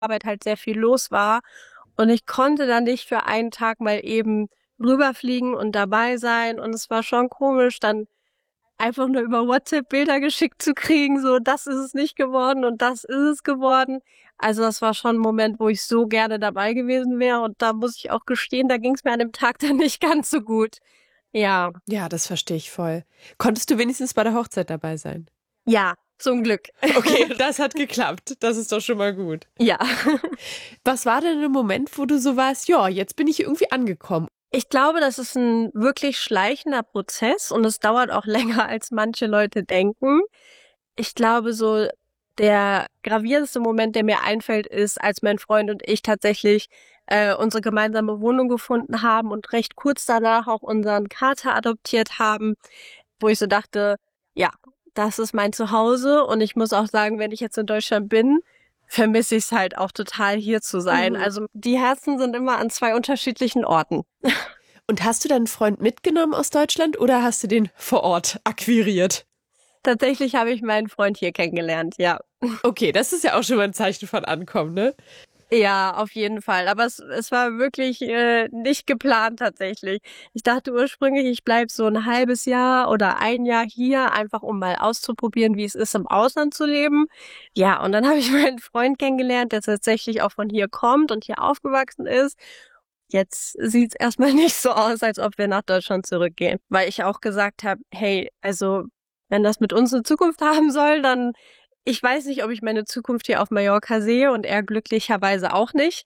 Arbeit halt sehr viel los war. Und ich konnte dann nicht für einen Tag mal eben rüberfliegen und dabei sein. Und es war schon komisch, dann einfach nur über WhatsApp Bilder geschickt zu kriegen, so das ist es nicht geworden und das ist es geworden. Also das war schon ein Moment, wo ich so gerne dabei gewesen wäre. Und da muss ich auch gestehen, da ging es mir an dem Tag dann nicht ganz so gut. Ja, Ja, das verstehe ich voll. Konntest du wenigstens bei der Hochzeit dabei sein? ja, zum Glück. Okay, das hat geklappt. Das ist doch schon mal gut. Ja. Was war denn der Moment, wo du so warst, ja, jetzt bin ich irgendwie angekommen? Ich glaube, das ist ein wirklich schleichender Prozess und es dauert auch länger, als manche Leute denken. Ich glaube, so der gravierendste Moment, der mir einfällt, ist, als mein Freund und ich tatsächlich unsere gemeinsame Wohnung gefunden haben und recht kurz danach auch unseren Kater adoptiert haben, wo ich so dachte, ja, das ist mein Zuhause und ich muss auch sagen, wenn ich jetzt in Deutschland bin, vermisse ich es halt auch total, hier zu sein. Also die Herzen sind immer an zwei unterschiedlichen Orten. Und hast du deinen Freund mitgenommen aus Deutschland oder hast du den vor Ort akquiriert? Tatsächlich habe ich meinen Freund hier kennengelernt, ja. Okay, das ist ja auch schon mal ein Zeichen von Ankommen, ne? Ja, auf jeden Fall. Aber es war wirklich nicht geplant tatsächlich. Ich dachte ursprünglich, ich bleib so ein halbes Jahr oder ein Jahr hier, einfach um mal auszuprobieren, wie es ist, im Ausland zu leben. Ja, und dann habe ich meinen Freund kennengelernt, der tatsächlich auch von hier kommt und hier aufgewachsen ist. Jetzt sieht's erstmal nicht so aus, als ob wir nach Deutschland zurückgehen. Weil ich auch gesagt habe, hey, also wenn das mit uns eine Zukunft haben soll, dann ich weiß nicht, ob ich meine Zukunft hier auf Mallorca sehe und er glücklicherweise auch nicht.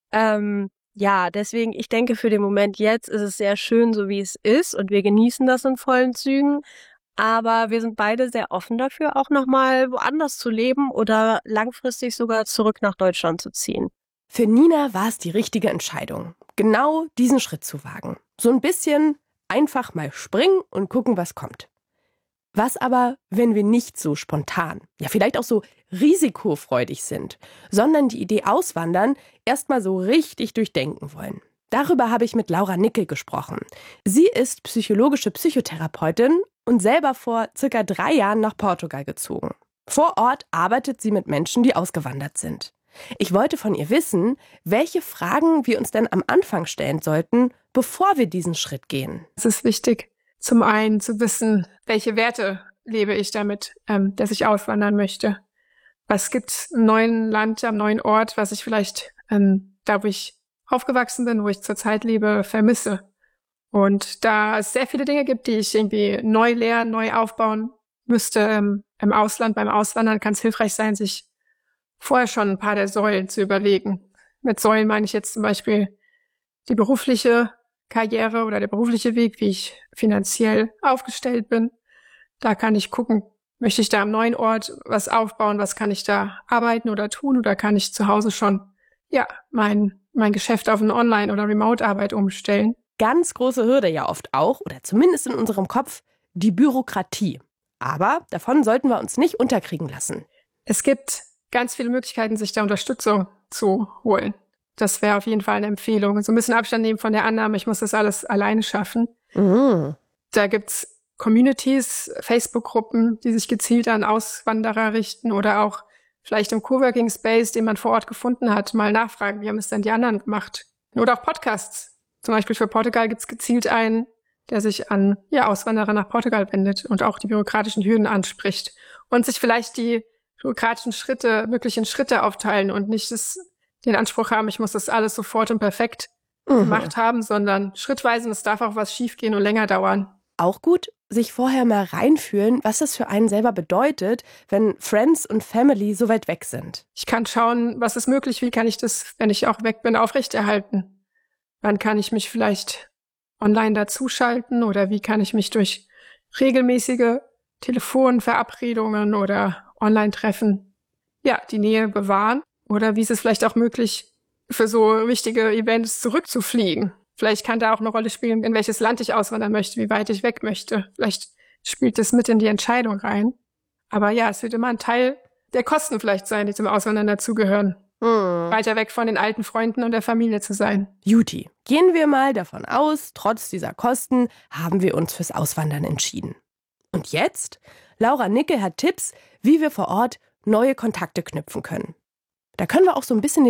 Ja, deswegen, ich denke, für den Moment jetzt ist es sehr schön, so wie es ist und wir genießen das in vollen Zügen. Aber wir sind beide sehr offen dafür, auch nochmal woanders zu leben oder langfristig sogar zurück nach Deutschland zu ziehen. Für Nina war es die richtige Entscheidung, genau diesen Schritt zu wagen. So ein bisschen einfach mal springen und gucken, was kommt. Was aber, wenn wir nicht so spontan, ja vielleicht auch so risikofreudig sind, sondern die Idee auswandern erstmal so richtig durchdenken wollen? Darüber habe ich mit Laura Nickel gesprochen. Sie ist psychologische Psychotherapeutin und selber vor circa 3 Jahren nach Portugal gezogen. Vor Ort arbeitet sie mit Menschen, die ausgewandert sind. Ich wollte von ihr wissen, welche Fragen wir uns denn am Anfang stellen sollten, bevor wir diesen Schritt gehen. Es ist wichtig, zum einen zu wissen, welche Werte lebe ich damit, dass ich auswandern möchte. Was gibt's im neuen Land, am neuen Ort, was ich vielleicht, da wo ich aufgewachsen bin, wo ich zurzeit lebe, vermisse. Und da es sehr viele Dinge gibt, die ich irgendwie neu lernen, neu aufbauen müsste im Ausland, beim Auswandern kann es hilfreich sein, sich vorher schon ein paar der Säulen zu überlegen. Mit Säulen meine ich jetzt zum Beispiel die berufliche Karriere oder der berufliche Weg, wie ich finanziell aufgestellt bin. Da kann ich gucken, möchte ich da am neuen Ort was aufbauen, was kann ich da arbeiten oder tun oder kann ich zu Hause schon, ja, mein Geschäft auf eine Online- oder Remote-Arbeit umstellen. Ganz große Hürde ja oft auch, oder zumindest in unserem Kopf, die Bürokratie. Aber davon sollten wir uns nicht unterkriegen lassen. Es gibt ganz viele Möglichkeiten, sich da Unterstützung zu holen. Das wäre auf jeden Fall eine Empfehlung. So ein bisschen Abstand nehmen von der Annahme, ich muss das alles alleine schaffen. Da gibt's Communities, Facebook-Gruppen, die sich gezielt an Auswanderer richten oder auch vielleicht im Coworking Space, den man vor Ort gefunden hat, mal nachfragen, wie haben es denn die anderen gemacht? Oder auch Podcasts. Zum Beispiel für Portugal gibt's gezielt einen, der sich an Auswanderer nach Portugal wendet und auch die bürokratischen Hürden anspricht und sich vielleicht die bürokratischen Schritte, möglichen Schritte aufteilen und nicht den Anspruch haben, ich muss das alles sofort und perfekt gemacht haben, sondern schrittweise, und es darf auch was schiefgehen und länger dauern. Auch gut, sich vorher mal reinfühlen, was es für einen selber bedeutet, wenn Friends und Family so weit weg sind. Ich kann schauen, was ist möglich, wie kann ich das, wenn ich auch weg bin, aufrechterhalten? Wann kann ich mich vielleicht online dazuschalten oder wie kann ich mich durch regelmäßige Telefonverabredungen oder Online-Treffen, die Nähe bewahren? Oder wie ist es vielleicht auch möglich, für so wichtige Events zurückzufliegen? Vielleicht kann da auch eine Rolle spielen, in welches Land ich auswandern möchte, wie weit ich weg möchte. Vielleicht spielt das mit in die Entscheidung rein. Aber ja, es wird immer ein Teil der Kosten vielleicht sein, die zum Auswandern dazugehören. Weiter weg von den alten Freunden und der Familie zu sein. Juti, gehen wir mal davon aus, trotz dieser Kosten haben wir uns fürs Auswandern entschieden. Und jetzt? Laura Nickel hat Tipps, wie wir vor Ort neue Kontakte knüpfen können. Da können wir auch so ein bisschen